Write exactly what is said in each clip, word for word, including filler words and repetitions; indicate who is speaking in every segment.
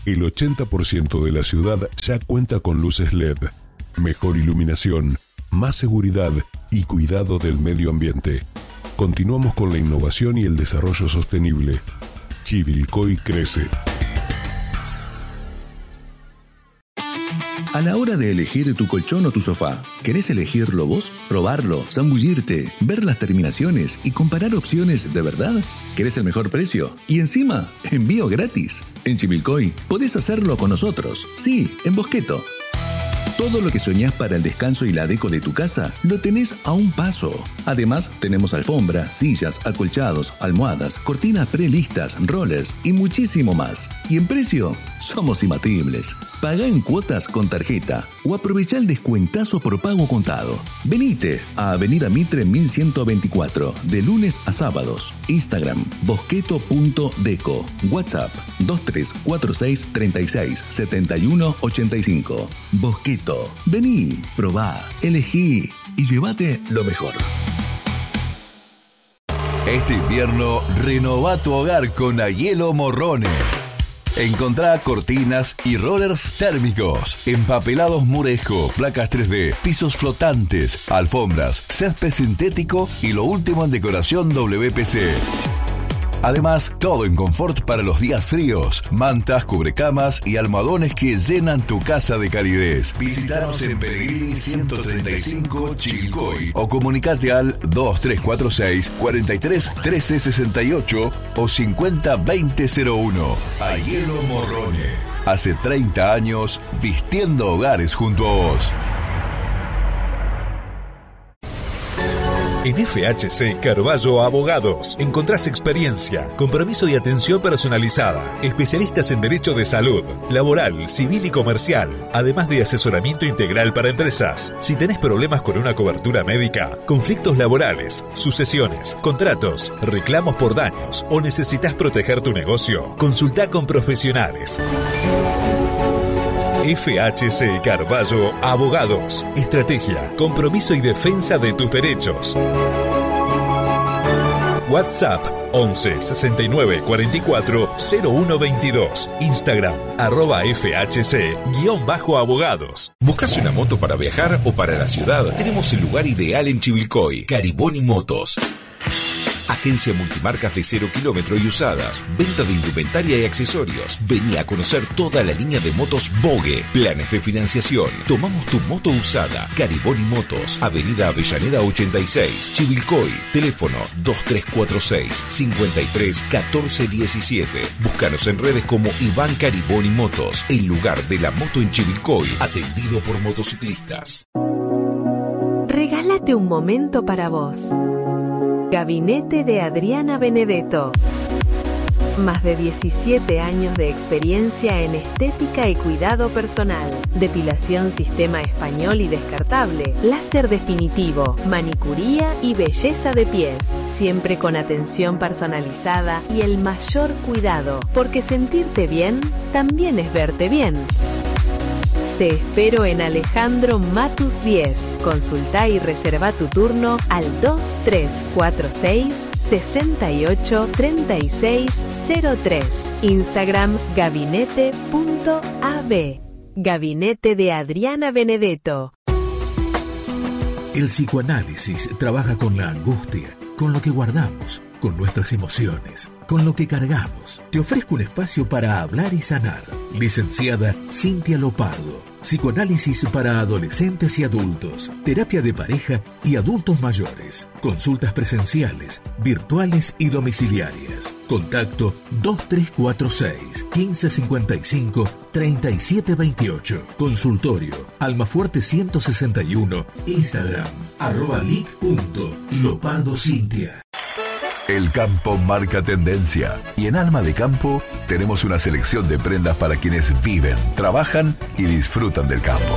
Speaker 1: El ochenta por ciento de la ciudad ya cuenta con luces L E D, mejor iluminación, más seguridad y cuidado del medio ambiente. Continuamos con la innovación y el desarrollo sostenible. Chivilcoy crece.
Speaker 2: A la hora de elegir tu colchón o tu sofá, ¿querés elegirlo vos? ¿Probarlo? ¿Zambullirte? ¿Ver las terminaciones y comparar opciones de verdad? ¿Querés el mejor precio? Y encima, envío gratis. En Chivilcoy podés hacerlo con nosotros. Sí, en Bosqueto. Todo lo que soñás para el descanso y la deco de tu casa, lo tenés a un paso. Además, tenemos alfombra, sillas, acolchados, almohadas, cortinas prelistas, rollers y muchísimo más. Y en precio, somos imbatibles. Pagá en cuotas con tarjeta o aprovechá el descuentazo por pago contado. Venite a Avenida Mitre mil ciento veinticuatro, de lunes a sábados. Instagram, bosqueto punto deco. WhatsApp, dos tres cuatro seis, tres seis, siete uno ocho cinco. Bosqueto. Vení, probá, elegí y llévate lo mejor.
Speaker 3: Este invierno, renová tu hogar con Aiello Morrone. Encontrá cortinas y rollers térmicos, empapelados Murejo, placas tres D, pisos flotantes, alfombras, césped sintético y lo último en decoración W P C. Además, todo en confort para los días fríos, mantas, cubrecamas y almohadones que llenan tu casa de calidez. Visítanos en Pellegrini ciento treinta y cinco Chivilcoy o comunicate al dos tres cuatro seis, cuatro tres, trece sesenta y ocho o cincuenta veinte cero uno. Aiello Morrone. Hace treinta años vistiendo hogares junto a vos.
Speaker 4: En F H C Carballo Abogados encontrás experiencia, compromiso y atención personalizada, especialistas en derecho de salud, laboral, civil y comercial, además de asesoramiento integral para empresas. Si tenés problemas con una cobertura médica, conflictos laborales, sucesiones, contratos, reclamos por daños o necesitas proteger tu negocio, consultá con profesionales. F H C Carballo Abogados. Estrategia, compromiso y defensa de tus derechos. WhatsApp once sesenta y nueve cuarenta y cuatro cero uno veintidós. Instagram arroba F H C guión bajo abogados.
Speaker 5: ¿Buscas una moto para viajar o para la ciudad? Tenemos el lugar ideal en Chivilcoy. Cariboni Motos. Agencia multimarcas de cero kilómetro y usadas. Venta de indumentaria y accesorios. Vení a conocer toda la línea de motos Bogue. Planes de financiación. Tomamos tu moto usada. Cariboni Motos. Avenida Avellaneda ochenta y seis. Chivilcoy. Teléfono dos tres cuatro seis, cinco tres, uno cuatro uno siete. Búscanos en redes como Iván Cariboni Motos. El lugar de la moto en Chivilcoy. Atendido por motociclistas.
Speaker 6: Regálate un momento para vos. Gabinete de Adriana Benedetto. Más de diecisiete años de experiencia en estética y cuidado personal, depilación sistema español y descartable, láser definitivo, manicuría y belleza de pies, siempre con atención personalizada y el mayor cuidado, porque sentirte bien también es verte bien. Te espero en Alejandro Matus diez. Consulta y reserva tu turno al dos tres cuatro seis, seis ocho, tres seis cero tres. Instagram gabinete punto a b. Gabinete de Adriana Benedetto.
Speaker 7: El psicoanálisis trabaja con la angustia, con lo que guardamos, con nuestras emociones, con lo que cargamos. Te ofrezco un espacio para hablar y sanar. Licenciada Cintia Lopardo. Psicoanálisis para adolescentes y adultos, terapia de pareja y adultos mayores, consultas presenciales, virtuales y domiciliarias. Contacto dos tres cuatro seis, uno cinco cinco cinco, tres siete dos ocho. Consultorio Almafuerte ciento sesenta y uno. Instagram arroba lic punto lopardo cintia.
Speaker 3: El campo marca tendencia y en Alma de Campo tenemos una selección de prendas para quienes viven, trabajan y disfrutan del campo.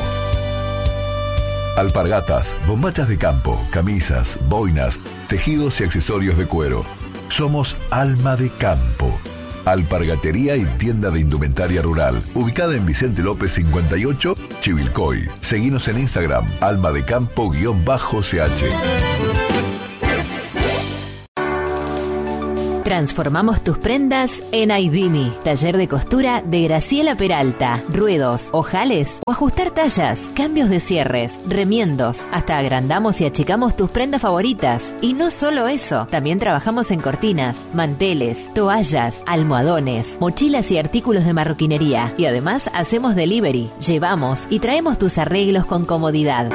Speaker 3: Alpargatas, bombachas de campo, camisas, boinas, tejidos y accesorios de cuero. Somos Alma de Campo. Alpargatería y tienda de indumentaria rural, ubicada en Vicente López cincuenta y ocho, Chivilcoy. Seguinos en Instagram, alma de campo guión bajo C H.
Speaker 8: Transformamos tus prendas en Aidimi, taller de costura de Graciela Peralta. Ruedos, ojales o ajustar tallas, cambios de cierres, remiendos. Hasta agrandamos y achicamos tus prendas favoritas. Y no solo eso, también trabajamos en cortinas, manteles, toallas, almohadones, mochilas y artículos de marroquinería. Y además hacemos delivery, llevamos y traemos tus arreglos con comodidad.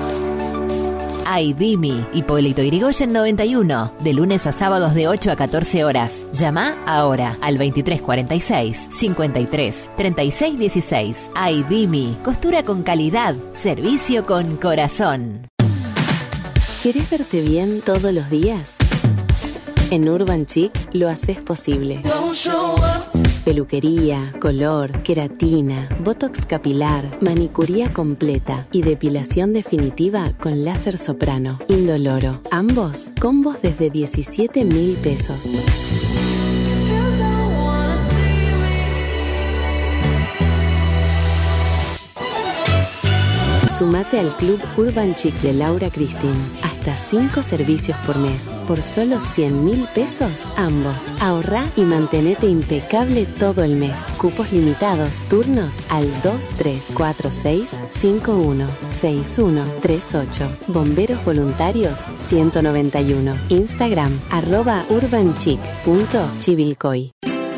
Speaker 8: Aidimi, Hipólito Yrigoyen noventa y uno, de lunes a sábados de ocho a catorce horas. Llama ahora al veintitrés cuarenta y seis, cincuenta y tres, treinta y seis dieciséis. Aidimi, costura con calidad, servicio con corazón.
Speaker 6: ¿Querés verte bien todos los días? En Urban Chic lo haces posible. Peluquería, color, queratina, botox capilar, manicuría completa y depilación definitiva con láser soprano. Indoloro. Ambos, combos desde diecisiete mil pesos. Sumate al Club Urban Chic de Laura Cristín. Hasta cinco servicios por mes. Por solo cien mil pesos, ambos. Ahorrá y mantenete impecable todo el mes. Cupos limitados. Turnos al dos tres cuatro seis cinco uno seis uno tres ocho. Bomberos Voluntarios ciento noventa y uno. Instagram arroba urbanchic punto chivilcoy.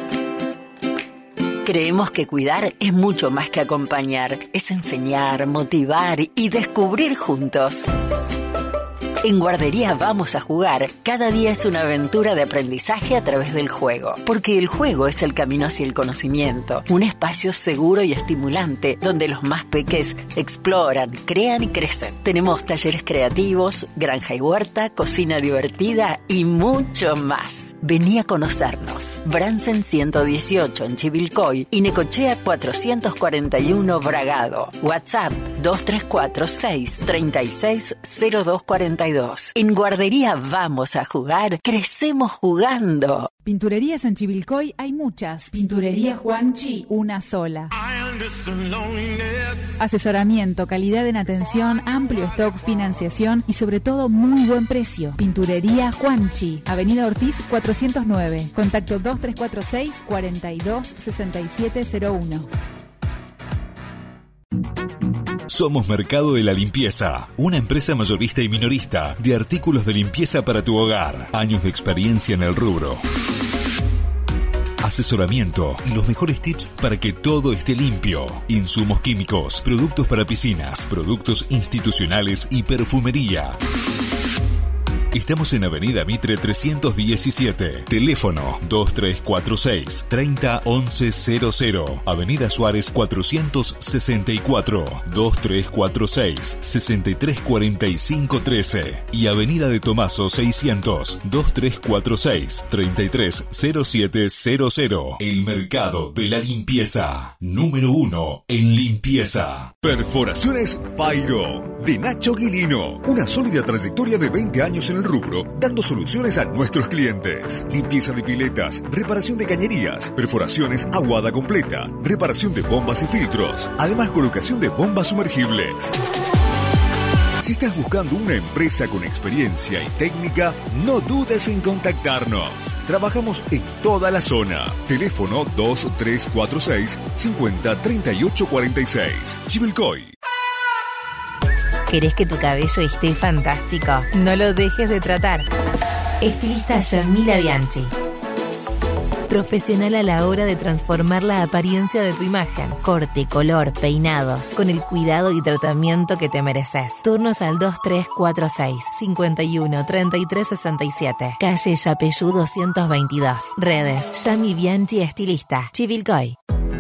Speaker 9: Creemos que cuidar es mucho más que acompañar. Es enseñar, motivar y descubrir juntos. En Guardería Vamos a Jugar, cada día es una aventura de aprendizaje a través del juego. Porque el juego es el camino hacia el conocimiento. Un espacio seguro y estimulante donde los más peques exploran, crean y crecen. Tenemos talleres creativos, granja y huerta, cocina divertida y mucho más. Vení a conocernos. Bransen ciento dieciocho en Chivilcoy y Necochea cuatrocientos cuarenta y uno Bragado. WhatsApp dos tres cuatro seis tres seis cero dos cuatro dos. En Guardería Vamos a Jugar, crecemos jugando.
Speaker 10: Pinturerías en Chivilcoy hay muchas. Pinturería Juanchi, una sola. Asesoramiento, calidad en atención, amplio stock, financiación y sobre todo muy buen precio. Pinturería Juanchi, Avenida Ortiz cuatrocientos nueve. Contacto dos tres cuatro seis cuatro dos seis siete cero uno.
Speaker 4: Somos Mercado de la Limpieza, una empresa mayorista y minorista de artículos de limpieza para tu hogar. Años de experiencia en el rubro. Asesoramiento y los mejores tips para que todo esté limpio. Insumos químicos, productos para piscinas, productos institucionales y perfumería. Estamos en Avenida Mitre trescientos diecisiete. Teléfono dos tres cuatro seis treinta once cero cero. Avenida Suárez cuatrocientos sesenta y cuatro. dos tres cuatro seis sesenta y tres cuarenta y cinco trece. Y Avenida de Tomaso seiscientos. dos tres cuatro seis treinta y tres cero siete cero cero. El Mercado de la Limpieza. Número uno en limpieza.
Speaker 11: Perforaciones Pairo, de Nacho Guilino. Una sólida trayectoria de veinte años en el rubro, dando soluciones a nuestros clientes. Limpieza de piletas, reparación de cañerías, perforaciones aguada completa, reparación de bombas y filtros, además colocación de bombas sumergibles. Si estás buscando una empresa con experiencia y técnica, no dudes en contactarnos. Trabajamos en toda la zona. Teléfono dos tres cuatro seis cincuenta treinta y ocho cuarenta y seis. Chivilcoy.
Speaker 8: ¿Querés que tu cabello esté fantástico? No lo dejes de tratar. Estilista Yamila Bianchi. Profesional a la hora de transformar la apariencia de tu imagen. Corte, color, peinados, con el cuidado y tratamiento que te mereces. Turnos al dos tres cuatro seis cincuenta y uno treinta y tres sesenta y siete. Calle Yapeyú doscientos veintidós. Redes Yami Bianchi Estilista. Chivilcoy.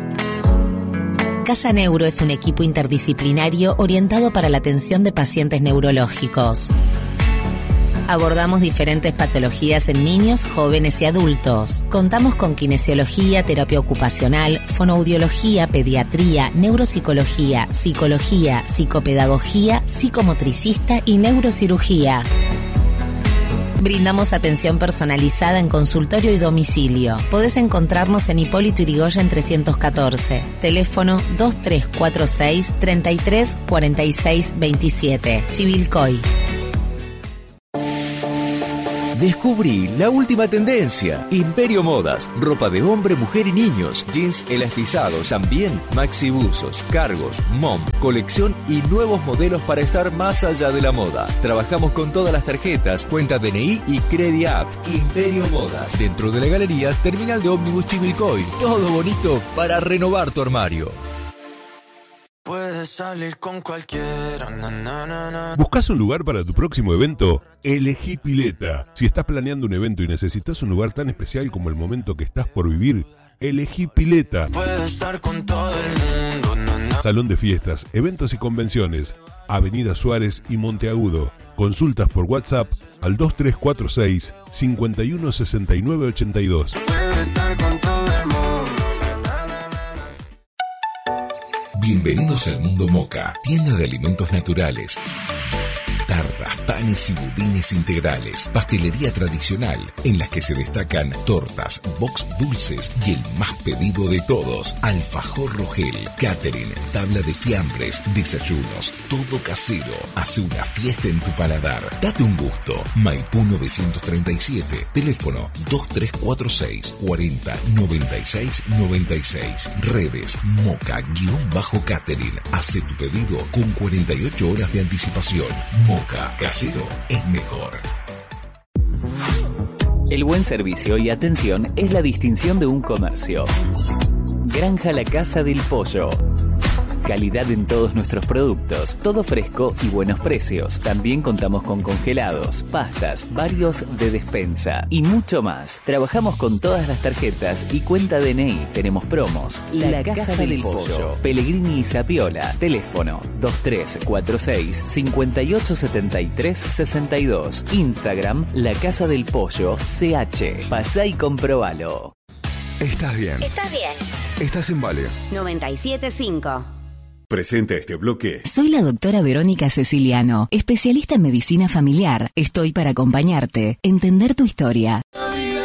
Speaker 12: Casa Neuro es un equipo interdisciplinario orientado para la atención de pacientes neurológicos. Abordamos diferentes patologías en niños, jóvenes y adultos. Contamos con kinesiología, terapia ocupacional, fonoaudiología, pediatría, neuropsicología, psicología, psicopedagogía, psicomotricista y neurocirugía. Brindamos atención personalizada en consultorio y domicilio. Podés encontrarnos en Hipólito Yrigoyen trescientos catorce. Teléfono dos tres cuatro seis treinta y tres cuarenta y seis veintisiete. Chivilcoy.
Speaker 13: Descubrí la última tendencia. Imperio Modas. Ropa de hombre, mujer y niños. Jeans elastizados, también maxibuzos, cargos, mom, colección y nuevos modelos para estar más allá de la moda. Trabajamos con todas las tarjetas, cuenta D N I y Credit App. Imperio Modas. Dentro de la galería, terminal de ómnibus Chivilcoy. Todo bonito para renovar tu armario.
Speaker 14: Puedes salir con cualquiera. Na, na, na, na.
Speaker 1: ¿Buscas un lugar para tu próximo evento? Elegí Pileta. Si estás planeando un evento y necesitas un lugar tan especial como el momento que estás por vivir, elegí Pileta.
Speaker 14: Puedes estar con todo el mundo. Na, na.
Speaker 1: Salón de fiestas, eventos y convenciones. Avenida Suárez y Monteagudo. Consultas por WhatsApp al dos tres cuatro seis, cinco uno seis nueve ocho dos.
Speaker 14: Puedes estar con todo el mundo.
Speaker 5: Bienvenidos al Mundo Moca, tienda de alimentos naturales. Tartas, panes y budines integrales, pastelería tradicional, en las que se destacan tortas, box dulces y el más pedido de todos, alfajor Rogel, catering, tabla de fiambres, desayunos, todo casero. Hace una fiesta en tu paladar. Date un gusto. Maipú novecientos treinta y siete, teléfono dos tres cuatro seis, cuarenta, noventa y seis, noventa y seis. Redes Moca-catering. Hace tu pedido con cuarenta y ocho horas de anticipación. Moca, casero es mejor.
Speaker 15: El buen servicio y atención es la distinción de un comercio. Granja La Casa del Pollo. Calidad en todos nuestros productos, todo fresco y buenos precios. También contamos con congelados, pastas, varios de despensa y mucho más. Trabajamos con todas las tarjetas y cuenta D N I. Tenemos promos. La, La Casa, Casa del, del Pollo. Pollo. Pellegrini y Zapiola. Teléfono dos tres cuatro seis, cinco ocho siete tres seis dos. Instagram La Casa del Pollo C H. Pasá y comprobalo.
Speaker 11: Estás bien.
Speaker 16: Estás bien.
Speaker 11: Estás en Vale.
Speaker 16: noventa y siete punto cinco.
Speaker 17: Presenta este bloque.
Speaker 12: Soy la doctora Verónica Ceciliano, especialista en medicina familiar. Estoy para acompañarte, entender tu historia.